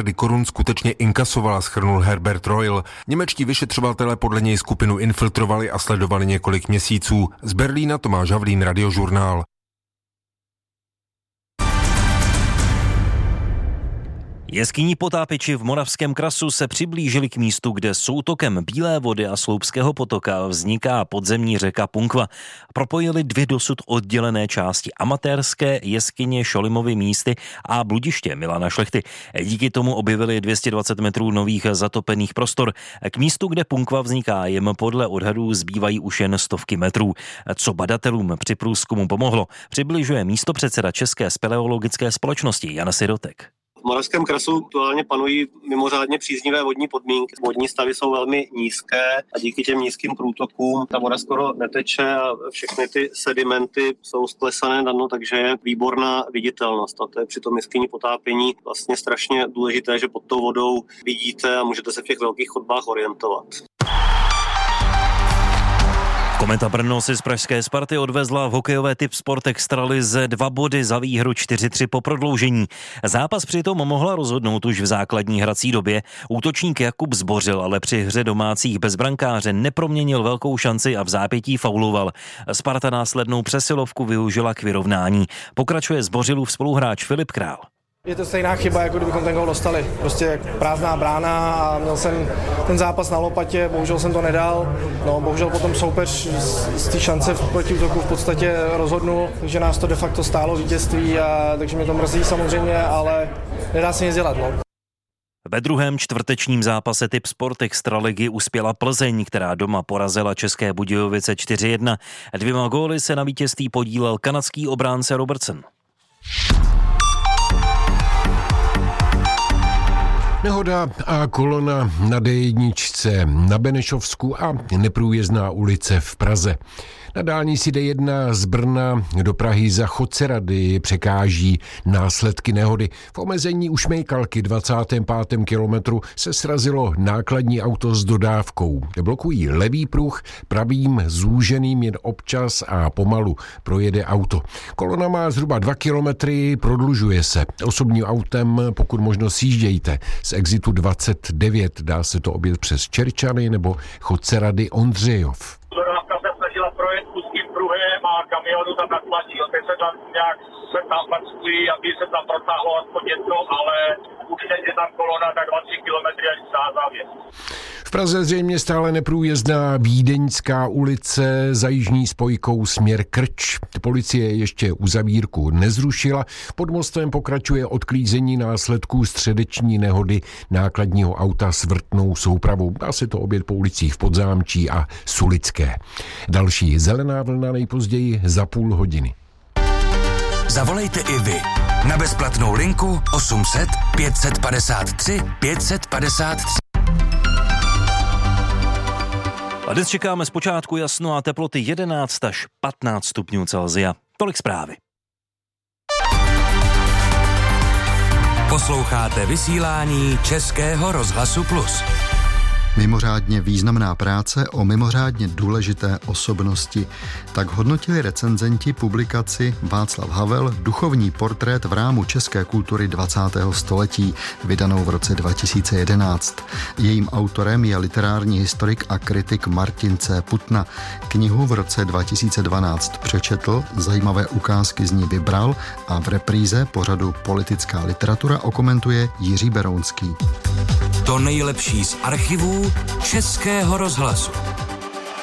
miliardy korun skutečně inkasovala, shrnul Herbert Reul. Němečtí vyšetřovatelé podle něj skupinu infiltrovali a sledovali několik měsíců. Z Berlína Tomáš Havlín, Radiožurnál. Jeskyní potápěči v Moravském Krasu se přiblížili k místu, kde soutokem Bílé vody a Sloupského potoka vzniká podzemní řeka Punkva. Propojili dvě dosud oddělené části: amatérské jeskyně Šolimovy místy a bludiště Milana Šlechty. Díky tomu objevili 220 metrů nových zatopených prostor. K místu, kde Punkva vzniká, jim podle odhadů zbývají už jen stovky metrů. Co badatelům při průzkumu pomohlo, přibližuje místopředseda České speleologické společnosti Jan Sirotek. V Moravském Krasu aktuálně panují mimořádně příznivé vodní podmínky. Vodní stavy jsou velmi nízké a díky těm nízkým průtokům ta voda skoro neteče a všechny ty sedimenty jsou sklesané na dno, takže je výborná viditelnost. A to je při tom jeskyní potápění vlastně strašně důležité, že pod tou vodou vidíte a můžete se v těch velkých chodbách orientovat. Kometa Brno si z pražské Sparty odvezla v hokejové typ Sport Extralize 2 body za výhru 4-3 po prodloužení. Zápas přitom mohla rozhodnout už v základní hrací době. Útočník Jakub Zbořil ale při hře domácích bez brankáře neproměnil velkou šanci a v zápětí fauloval. Sparta následnou přesilovku využila k vyrovnání. Pokračuje Zbořilův spoluhráč Filip Král. Je to stejná chyba, jako kdybychom ten gól dostali. Prostě prázdná brána a měl jsem ten zápas na lopatě, bohužel jsem to nedal. No, bohužel potom soupeř z té šance v protiútoku v podstatě rozhodnul, takže nás to de facto stálo vítězství, takže mě to mrzí samozřejmě, ale nedá se nic dělat. No. Ve druhém čtvrtečním zápase typ Sport Extraligy uspěla Plzeň, která doma porazila České Budějovice 4-1. 2 góly se na vítězství podílel kanadský obránce Robertson. Nehoda a kolona na D1 na Benešovsku a neprůjezdná ulice v Praze. Na dálnici D1 z Brna do Prahy za Chodcerady překáží následky nehody. V omezení u Šmejkalky 25. kilometru se srazilo nákladní auto s dodávkou. Blokují levý pruh, pravým zúženým jen občas a pomalu projede auto. Kolona má zhruba 2 kilometry, prodlužuje se. Osobním autem pokud možno sjíždějte. Z exitu 29 dá se to objet přes Čerčany nebo Chodcerady Ondřejov. Projet úzkým pruhem a kamionu tam natlačí. Teď se tam nějak pacují, aby se tam protáhlo aspoň jedno, ale už teď je tam kolona tak 20 kilometrů až za závěr. V Praze zřejmě stále neprůjezdná Vídeňská ulice za jižní spojkou směr Krč. Policie ještě uzavírku nezrušila. Pod mostem pokračuje odklízení následků středeční nehody nákladního auta s vrtnou soupravou. Dá se to objet po ulicích v Podzámčí a Sulické. Další zelená vlna nejpozději za půl hodiny. Zavolejte i vy na bezplatnou linku 800 553 553. A dnes čekáme zpočátku jasno a teploty 11 až 15 stupňů Celsia. Tolik zprávy. Posloucháte vysílání Českého rozhlasu Plus. Mimořádně významná práce o mimořádně důležité osobnosti. Tak hodnotili recenzenti publikaci Václav Havel Duchovní portrét v rámu české kultury 20. století, vydanou v roce 2011. Jejím autorem je literární historik a kritik Martin C. Putna. Knihu v roce 2012 přečetl, zajímavé ukázky z ní vybral a v repríze pořadu Politická literatura okomentuje Jiří Berounský. To nejlepší z archivů Českého rozhlasu.